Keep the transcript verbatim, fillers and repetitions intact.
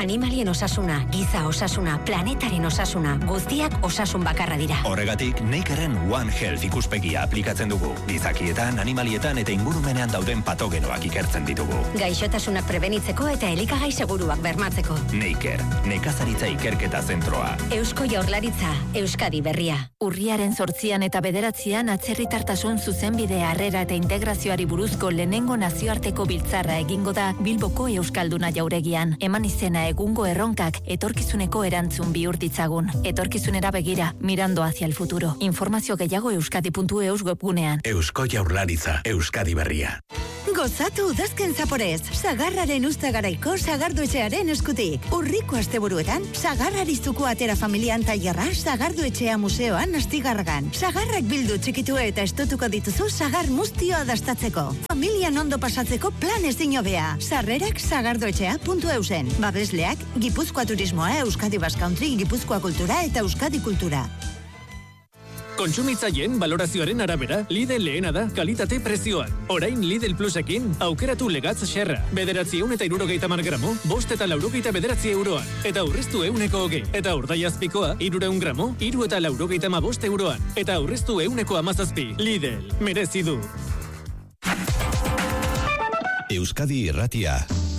Animalien osasuna, giza osasuna, planetaren osasuna, guztiak osasun bakarra dira. Horregatik, Nakeren One Health ikuspegia aplikatzen dugu. Gizakietan, animalietan eta ingurumenean dauden patogenoak ikertzen ditugu. Gaixotasunak prebenitzeko eta elikagai seguruak bermatzeko. Naker, nekazaritza ikerketa zentroa. Eusko Jaurlaritza, Euskadi berria. Urriaren zortzian eta bederatzian atzerritartasun zuzenbide harrera eta integrazioari buruzko lehenengo nazioarteko biltzarra egingo da Bilboko Euskalduna jauregian. Eman izena egungo erronkak etorkizuneko erantzun bihur ditzagun. Etorkizunera begira, mirando hacia el futuro. Informazio gehiago euskadi puntu eus webgunean. Eusko Jaurlaritza, Euskadi berria. Gozatu udazken zaporez, Sagarraren Uztagaraiko Sagardoetxearen eskutik. Urriko asteburuetan, Sagarrarizuko atera familian tailerra Sagardoetxea museoan astigarragan. Sagarrak bildu txikitu eta estotuko dituzu sagar muztioa dastatzeko. Familian ondo pasatzeko plan ezin hobea. Sarrerak sagardoetxea puntu eusen. Babesleak, Gipuzkoa Turismoa, Euskadi Basque Country, Gipuzkoa Kultura eta Euskadi Kultura. Kontsumitzaileen valorazioaren arabera, Lidl lehena da kalitate prezioan. Orain Lidl Plusekin, aukeratu legatz xerra. Bederatzi eun eta irurogeita mar gramo, bost eta laurogeita bederatzi euroan. Eta aurreztu euneko hogei. Eta urdaiazpikoa, irureun gramo, iru eta laurogeita ma bost euroan. Eta aurreztu euneko amazazpi. Lidl, merezi du. Euskadi Irratia.